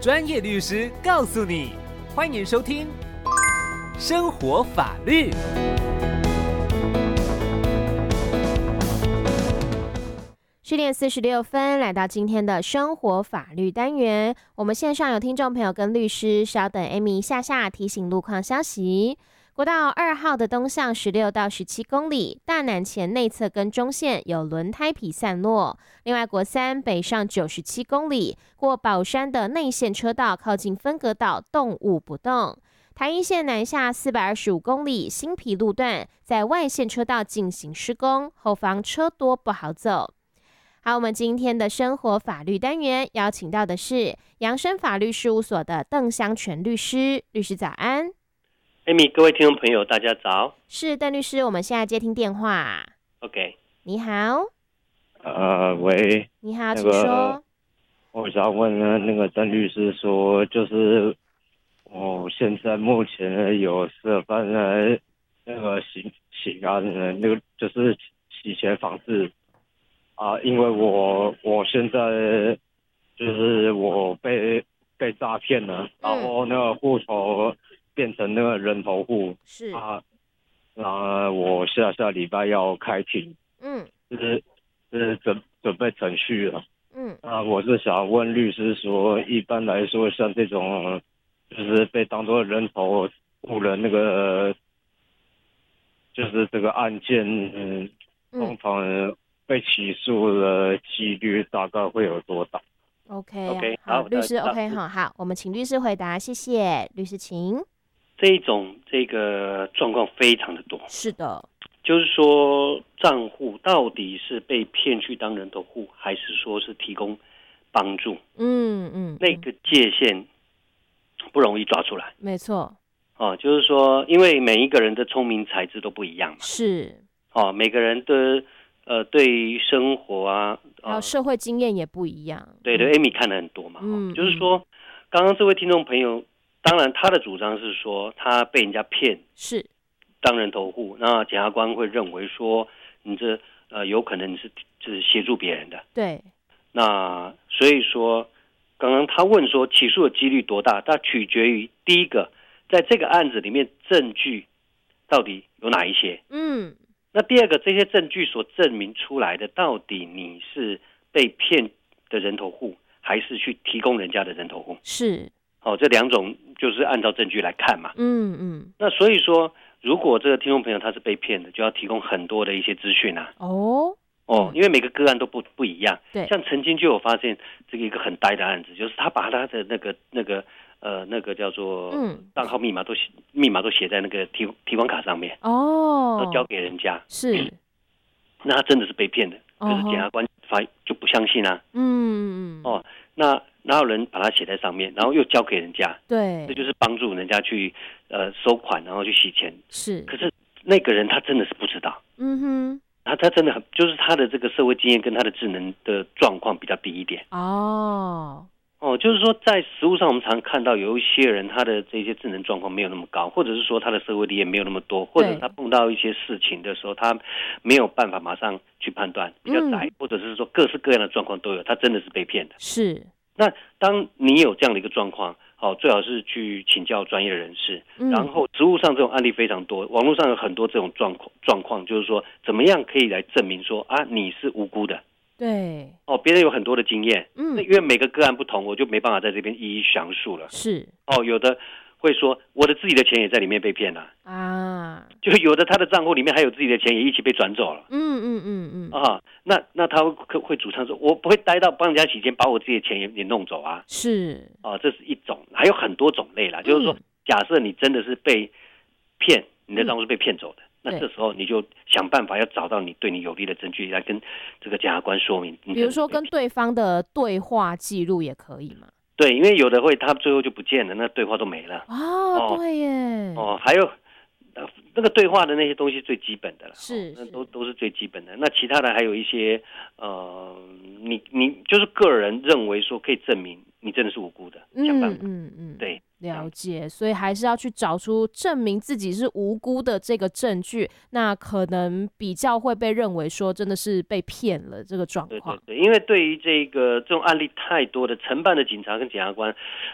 专业律师告诉你。欢迎收听生活法律。 10点46分，来到今天的生活法律单元。我们线上有听众朋友跟律师，稍等 Amy 下提醒路况消息。国道2号的东向16到17公里，大南前内侧跟中线有轮胎皮散落。另外，国3北上97公里，过宝山的内线车道靠近分隔岛动物不动。台一线南下425公里，新皮路段在外线车道进行施工，后方车多不好走。好，我们今天的生活法律单元邀请到的是扬生法律事务所的邓香全律师，律师早安。 Amy， 各位听众朋友，大家早。 是邓律师，我们现在接听电话。 OK， 你好。 喂。 你好，请说。 我想问呢，那个邓律师说，就是我现在目前有涉犯了那个刑案呢，那个就是洗钱防治啊，因为我现在就是我被诈骗了，然后那个户头变成那个人头户， 是啊，然后我下礼拜要开庭，就是准备程序了，我是想问律师说，一般来说像这种就是被当作人头户的那个，就是这个案件，通常被起诉的几率大概会有多大 ？OK， 好，律师 OK 好，我们请律师回答，谢谢律师，请。 这个状况非常的多， 是的， 就是说账户到底是被骗去当人头户，还是说是提供帮助？那个界限不容易抓出来。 没错。 就是说，因为每一个人的聪明才智都不一样嘛。 是。 每个人的对于生活啊， 还有社会经验也不一样。 对，Amy 看了很多嘛。就是说，刚刚这位听众朋友。当然，他的主张是说他被人家骗，是当人头户。那检察官会认为说，你这有可能是协助别人的。对。那所以说，刚刚他问说起诉的几率多大？它取决于第一个，在这个案子里面证据到底有哪一些？那第二个，这些证据所证明出来的，到底你是被骗的人头户，还是去提供人家的人头户？是。这两种就是按照证据来看嘛。那所以说，如果这个听众朋友他是被骗的，就要提供很多的一些资讯啊。因为每个个案都不一样。对。像曾经就有发现这个一个很呆的案子，就是他把他的那个叫做账号密码都写在那个提款卡上面。都交给人家。是。那他真的是被骗的，可是检察官就不相信啊。那哪有人把它写在上面，然后又交给人家？对，这就是帮助人家去收款，然后去洗钱。是，可是那个人他真的是不知道。他真的就是他的这个社会经验跟他的智能的状况比较低一点。就是说在实务上我们常看到有一些人他的这些智能状况没有那么高，或者是说他的社会历练没有那么多，或者他碰到一些事情的时候他没有办法马上去判断，比较窄，或者是说各式各样的状况都有，他真的是被骗的。是。那当你有这样的一个状况，最好是去请教专业的人士。然后实务上这种案例非常多，网络上有很多这种状况，就是说怎么样可以来证明说你是无辜的。对。别人有很多的经验。因为每个个案不同，我就没办法在这边一一详述了。是。有的会说我的自己的钱也在里面被骗了。就有的他的账户里面还有自己的钱也一起被转走了。那他会主张说，我不会待到帮人家洗钱，把我自己的钱也弄走啊。是。这是一种，还有很多种类啦。就是说，假设你真的是被骗，你的账户是被骗走的，那这时候你就想办法要找到对你有利的证据来跟这个检察官说明。比如说跟对方的对话记录也可以吗？对，因为有的他最后就不见了，那对话都没了。对耶。还有那个对话的那些东西最基本的了，是那都是最基本的。那其他的还有一些你就是个人认为说可以证明你真的是无辜的，想办法。对。了解，所以还是要去找出证明自己是无辜的这个证据，那可能比较会被认为说真的是被骗了这个状况。对，因为对于这种案例太多的，承办的警察跟检察官